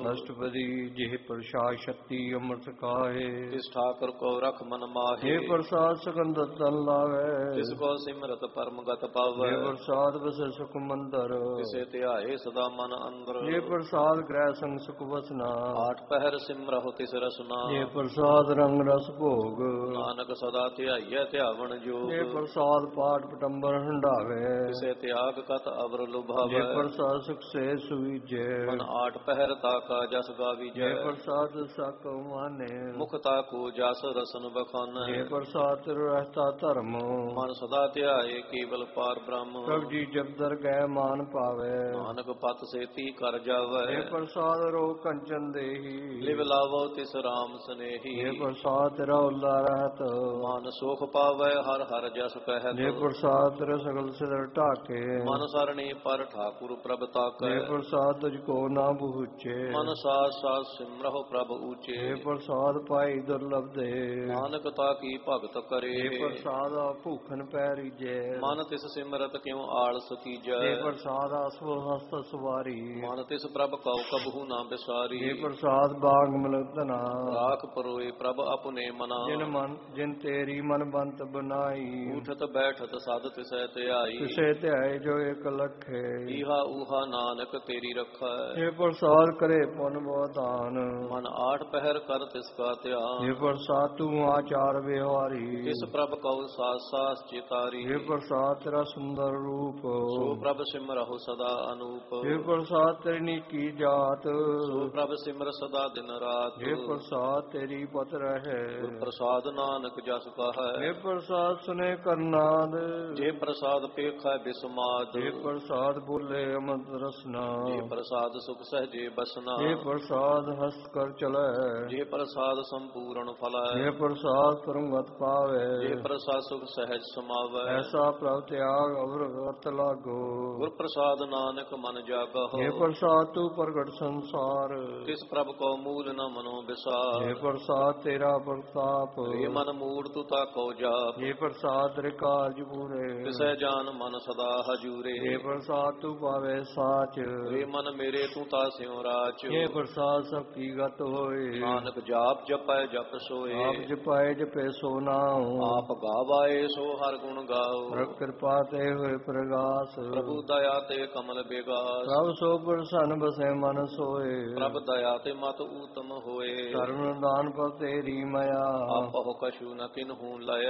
ਅਸ਼ਟਪਦੀ ਜਿਹ ਪ੍ਰਸਾਦ ਸ਼ਕਤੀ ਅੰਮ੍ਰਿਤ ਕਾਹੇ। ਤਿਸ ਠਾਕੁਰ ਕੋ ਰਖ ਮਨ ਮਾਹੇ। ਜੇ ਪ੍ਰਸਾਦ ਸਕੰਦਤ ਤਨ ਲਾਵੇ। ਤਿਸ ਕੋ ਸਿਮਰਤ ਪਰਮ ਗਤ ਪਾਵੈ। ਜੇ ਪ੍ਰਸਾਦ ਵਸੈ ਸੁਖ ਮੰਦਰ। ਤਿਸੇ ਧਿਆਏ ਸਦਾ ਮਨ ਅੰਦਰ। ਜੇ ਪ੍ਰਸਾਦ ਗ੍ਰਹਿ ਸੰਗ ਸੁਖ ਵਸਨਾ। ਆਠ ਪਹਿਰ ਸਿਮਰਹੁ ਤਿਸ ਰਸਨਾ। ਜੇ ਪ੍ਰਸਾਦ ਰੰਗ ਰਸ ਭੋਗ। ਨਾਨਕ ਸਦਾ ਧਿਆਈਐ ਧਿਆਵਣ ਜੋਗ। ਜੇ ਪ੍ਰਸਾਦ ਪਾਠ ਪਟੰਬਰ ਹੰਡਾਵੇ। ਤਿਸੇ ਤਿਆਗ ਕਤ ਅਵਰ ਲੁਭਾਵੈ। ਜੇ ਪ੍ਰਸਾਦ ਸੁਖ ਸੇ ਸੁਵੀਜੈ। ਮਨ ਆਠ ਪਹਿਰ ਤਾਕਾ ਜਸ ਗਾਵੀਜੈ। ਜੇ ਪ੍ਰਸਾਦ ਸਕ ਮਾਨੇ। ਮੁਖ ਤਾਕੋ ਜਸ ਰਸਨ ਬਖਾਨੈ। ਜੇ ਪ੍ਰਸਾਦ ਤਿਰ ਰਹਿਤਾ ਧਰਮ। ਮਨ ਸਦਾ ਧਿਆਏ ਕੇਵਲ ਪਾਰ ਬ੍ਰਹਮ। ਪ੍ਰਭ ਜੀ ਜਬ ਦਰ ਗਏ ਮਾਨ ਪਾਵੇ। ਨਾਨਕ ਪਤ ਸੇਤੀ ਕਰ ਜਾਵੈ। ਜੇ ਪ੍ਰਸਾਦ ਰੋ ਕੰਚਨ ਦੇਹੀ। ਲਿਵ ਲਾਵੋ ਤਿਸ ਰਾਮ ਸਨੇਹੀ। ਜੇ ਪ੍ਰਸਾਦ ਤੇਰਾ ਉਲਾ ਰਹਿਤ। ਮਨ ਸੁਖ ਪਾਵੈ ਹਰ ਹਰ ਜਸ ਕਹਿਤ। ਜੇ ਪ੍ਰਸਾਦ ਤੇਰਾ ਸਗਲ ਸਿਰ ਢਾਕੇ। ਮਨ ਸਰਣੀ ਪਰ ਠਾਕੁਰ ਪ੍ਰਭ ਤਾਕੈ। ਜੇ ਪ੍ਰਸਾਦ ਤੁਝ ਕੋ ਨਾ ਬੁਹੁਚੇ। ਮਨ ਸਾਸ ਸਾਸ ਸਿਮਰਹੁ ਪ੍ਰਭ ਊਚੇ। ਜੇ ਪ੍ਰਸਾਦ ਪਾਈ ਦੁਰਲਭ ਦੇ। ਨਾਨਕ ਤਾ ਕੀ ਭਗਤ ਕਰੇ। ਜੇ ਪ੍ਰਸਾਦ ਭੂਖਨ ਪੈਰੀਜੈ। ਮਨ ਤਿਸ ਸਿਮਰਤ ਕਿਉ ਆਲਸ ਕੀਜੈ। ਜੇ ਪ੍ਰਸਾਦ ਅਸਵ ਹਸਤ ਸਵਾਰੀ। ਮਨ ਤਿਸ ਪ੍ਰਭ ਕਉ ਕਬਹੂ ਨਾ ਬਿਸਾਰੀ। ਜੇ ਪ੍ਰਸਾਦ ਬਾਗ ਮਿਲਤ ਧਨਾ। ਰਾਖ ਪਰੋਏ ਪ੍ਰਭ ਆਪਣੇ ਮਨਾ। ਜਿਨ ਤੇਰੀ ਮਨ ਬੰਤ ਬਨਾਈ। ਉਠਤ ਬੈਠਤ ਸਦ ਤਿਸੈ ਧਿਆਈ। ਤਿਸੈ ਧਿਆਏ ਜੋ ਇਕ ਲਖੇ। ਈਹਾ ਊਹਾ ਨਾਨਕ ਤੇਰੀ ਰੱਖੈ। ਜੇ ਪ੍ਰਸਾਦ ਕਰੇ ਪੁਨ ਬੋਦਾਨ। ਮਨ ਆਠ ਪਹਿਰ ਕਰ ਤਿਸ ਕਾ ਧਿਆਨ। ਜੇ ਪ੍ਰਸਾਦ ਤੂੰ ਆਚਾਰ ਵਿਹਾਰੀ। ਤਿਸ ਪ੍ਰਭ ਕਉ ਸਾਸ ਸਾਸ ਚਿਤਾਰੀ। ਜੇ ਪ੍ਰਸਾਦ ਤੇਰਾ ਸੁੰਦਰ ਰੂਪ। ਸੋ ਪ੍ਰਭ ਸਿਮਰਹੁ ਸਦਾ ਅਨੂਪ। ਜੇ ਪ੍ਰਸਾਦ ਤੇਰੀ ਨੀਕੀ ਜਾਤ। ਸੋ ਪ੍ਰਭ ਸਿਮਰ ਸਦਾ ਦਿਨ ਰਾਤ। ਜੇ ਪ੍ਰਸਾਦ ਤੇਰੀ ਪਤ ਰਹੈ। ਗੁਰ ਪ੍ਰਸਾਦ ਨਾਨਕ ਜਸ ਕਹੈ। ਜੇ ਪ੍ਰਸਾਦ ਸੁਨੇ ਕਰਨਾਦ। ਜੇ ਪ੍ਰਸਾਦ ਪੇਖੈ ਬਿਸਮਾਦ। ਜੇ ਪ੍ਰਸਾਦ ਬੋਲੇ ਅਮਦ ਰਸਨਾ। ਜੇ ਪ੍ਰਸਾਦ ਸੁਖ ਸਹਜੇ ਬਸਨਾ। ਜੇ ਪ੍ਰਸਾਦ ਹਸਤ ਕਰ ਚਲੈ। ਜੇ ਪ੍ਰਸਾਦ ਸੰਪੂਰਨ ਫਲੈ। ਜੇ ਪ੍ਰਸਾਦ ਪਰਮਗਤ ਪਾਵੇ। ਜੇ ਪ੍ਰਸਾਦ ਸੁਖ ਸਹਿਜ ਸਮਾਵੈ। ਐਸਾ ਪ੍ਰਭ ਤਿਆਗ ਅਵਰ ਵਰਤ ਲਾਗੋ। ਗੁਰ ਪ੍ਰਸਾਦ ਨਾਨਕ ਮਨ ਜਾਗਹੁ। ਜੇ ਪ੍ਰਸਾਦ ਤੂੰ ਪ੍ਰਗਟ ਸੰਸਾਰ। ਤਿਸ ਪ੍ਰਭ ਕੋ ਮੂਲ ਨ ਮਨੋ ਵਿਸਾਰ। ਜੇ ਪ੍ਰਸਾਦ ਤੇਰਾ ਪ੍ਰਤਾਪ। ਰੇ ਮਨ ਮੂੜ ਤੂ ਤਾਕੋ ਜਾਪ। ਜੇ ਪ੍ਰਸਾਦ ਤੇਰੇ ਕਾਰਜ ਪੂਰੇ। ਤਿਸੈ ਜਾਨ ਮਨ ਸਦਾ ਹਜੂਰੇ। ਜੇ ਪ੍ਰਸਾਦ ਤੂੰ ਪਾਵੇ ਸਾਚ। ਰੇ ਮਨ ਮੇਰੇ ਤੂੰ ਤਾ ਸਿਉ ਰਾਚ। ਜੇ ਪ੍ਰਸਾਦ ਸਭ ਕੀ ਗਤ ਹੋਏ। ਨਾਨਕ ਜਾਪ ਜਪੈ ਜਪ ਸੋਏ। ਆਪ ਜਪਾਏ ਜਪੇ ਸੋ ਨਾਉ। ਆਪ ਗਾਵਾਏ ਸੋ ਹਰ ਗੁਣ ਗਾਓ। ਪ੍ਰਭ ਕਿਰਪਾ ਤੇ ਹੋਏ ਪ੍ਰਗਾਸ। ਪ੍ਰਭੂ ਦਇਆ ਤੇ ਕਮਲ ਬੇਗਾਸ। ਪ੍ਰਭ ਸੋ ਪ੍ਰਸੰਨ ਬਸੈ ਮਨ ਸੋਏ। ਪ੍ਰਭ ਦਇਆ ਤੇ ਮਤ ਊਤਮ ਹੋਏ। ਧਰਮ ਦਾਨ ਪਰ ਤੇਰੀ ਮਾਇਆ। ਆਪਹੁ ਕਛੂ ਨ ਕਿਨਹੂ ਲਇਆ।